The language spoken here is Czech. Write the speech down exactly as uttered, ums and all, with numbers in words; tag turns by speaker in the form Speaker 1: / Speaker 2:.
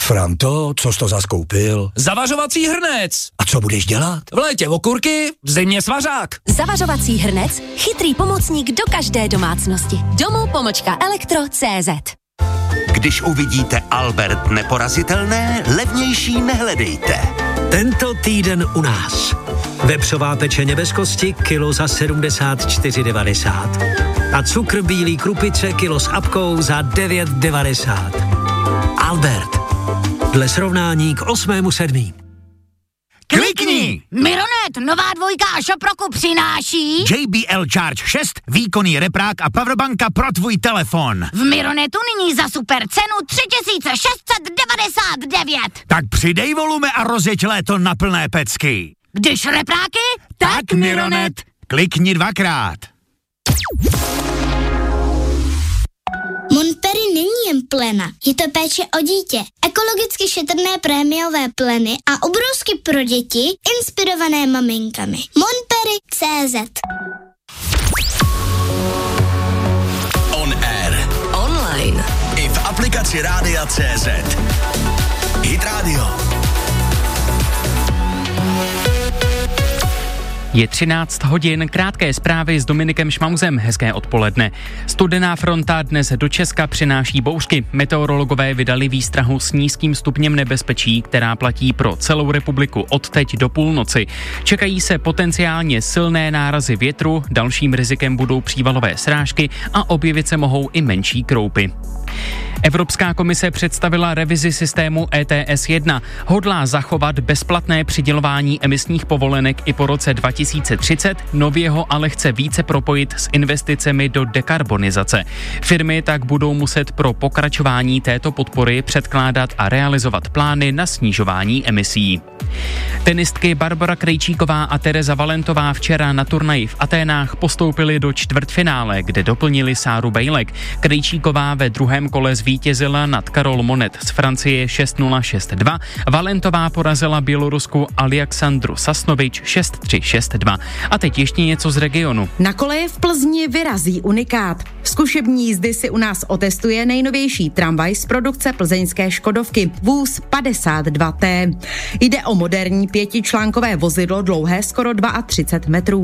Speaker 1: Franto, co jsi to zas koupil?
Speaker 2: Zavařovací hrnec.
Speaker 1: A co budeš dělat?
Speaker 2: V létě okurky, v zimě svařák.
Speaker 3: Zavařovací hrnec, chytrý pomocník do každé domácnosti. Domů pomlčka elektro tečka cé zet.
Speaker 4: Když uvidíte Albert neporazitelné, levnější nehledejte.
Speaker 5: Tento týden u nás. Vepřová pečeně bez kosti, kilo za sedmdesát čtyři devadesát. A cukr bílý krupice, kilo s apkou za devět devadesát. Albert. Dle srovnání k osmému sedmý.
Speaker 4: Klikni!
Speaker 6: Mironet, nová dvojka a Šoproku přináší
Speaker 4: J B L Charge šest, výkonný reprák a powerbanka pro tvůj telefon.
Speaker 6: v Mironetu nyní za super cenu tři tisíce šest set devadesát devět.
Speaker 4: Tak přidej volume a rozjeď léto na plné pecky.
Speaker 6: Když repráky,
Speaker 4: Tak Mironet, klikni dvakrát.
Speaker 7: Montperi není jen plena, je to péče o dítě. Ekologicky šetrné prémiové pleny a ubrousky pro děti, inspirované maminkami. Montperi tečka cé zet.
Speaker 4: On air.
Speaker 3: Online.
Speaker 4: I v aplikaci Rádia tečka cé zet. Hit Radio.
Speaker 8: Je třináct hodin, krátké zprávy s Dominikem Šmauzem, hezké odpoledne. Studená fronta dnes do Česka přináší bouřky. Meteorologové vydali výstrahu s nízkým stupněm nebezpečí, která platí pro celou republiku od teď do půlnoci. Čekají se potenciálně silné nárazy větru, dalším rizikem budou přívalové srážky a objevit se mohou i menší kroupy. Evropská komise představila revizi systému E T S jedna. Hodlá zachovat bezplatné přidělování emisních povolenek i po roce dva tisíce třicet, nově ho ale chce více propojit s investicemi do dekarbonizace. Firmy tak budou muset pro pokračování této podpory předkládat a realizovat plány na snižování emisí. Tenistky Barbora Krejčíková a Tereza Valentová včera na turnaji v Aténách postoupily do čtvrtfinále, kde doplnili Sáru Bejlek. Krejčíková ve druhém kole zvítězila nad Karol Monet z Francie šest nula šest dva, Valentová porazila Bělorusku Alexandru Sasnovič šest tři šest dva. A teď ještě něco z regionu.
Speaker 9: Na koleje v Plzni vyrazí unikát. Zkušební jízdy si u nás otestuje nejnovější tramvaj z produkce plzeňské Škodovky, vůz padesát dva T. Jde o moderní pětičlánkové vozidlo dlouhé skoro třicet dva metrů.